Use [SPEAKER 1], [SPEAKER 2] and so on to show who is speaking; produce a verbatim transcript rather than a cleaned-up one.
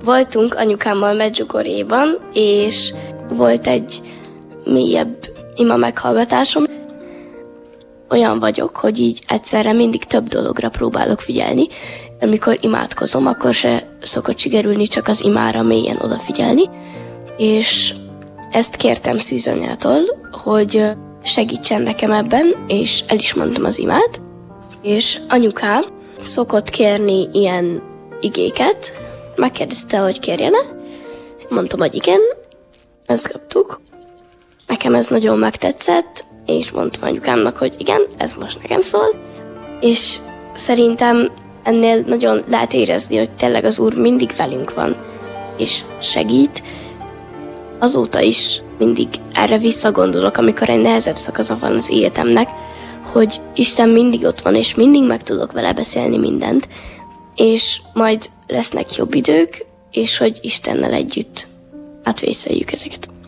[SPEAKER 1] Voltunk anyukámmal Medjugorjéban, és volt egy mélyebb ima meghallgatásom. Olyan vagyok, hogy így egyszerre mindig több dologra próbálok figyelni. Amikor imádkozom, akkor se szokott sikerülni csak az imára mélyen odafigyelni. És ezt kértem Szűzanyától, hogy segítsen nekem ebben, és el is mondtam az imát. És anyukám szokott kérni ilyen igéket, megkérdezte, hogy kérjene. Mondtam, hogy igen, ezt kaptuk. Nekem ez nagyon megtetszett, és mondtam anyukámnak, hogy igen, ez most nekem szól. És szerintem ennél nagyon lehet érezni, hogy tényleg az Úr mindig velünk van, és segít. Azóta is mindig erre visszagondolok, amikor egy nehezebb szakasza van az életemnek, hogy Isten mindig ott van, és mindig meg tudok vele beszélni mindent, és majd lesznek jobb idők, és hogy Istennel együtt átvészeljük ezeket.